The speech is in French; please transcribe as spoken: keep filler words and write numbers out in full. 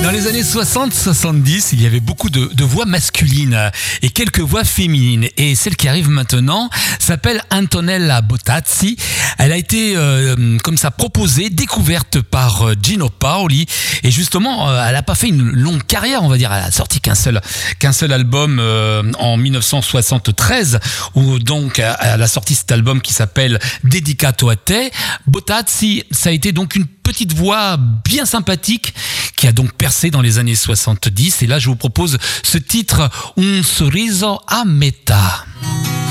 Dans les années soixante soixante-dix, il y avait beaucoup de, de voix masculines et quelques voix féminines. Et celle qui arrive maintenant s'appelle Antonella Bottazzi. Elle a été, euh, comme ça, proposée, découverte par euh, Gino Paoli. Et justement, euh, elle n'a pas fait une longue carrière, on va dire. Elle a sorti qu'un seul, qu'un seul album euh, en dix-neuf cent soixante-treize, où donc elle a sorti cet album qui s'appelle Dedicato a te. Bottazzi, ça a été donc une petite voix bien sympathique qui a donc percé dans les années soixante-dix. Et là, je vous propose ce titre, Un sorriso a metà.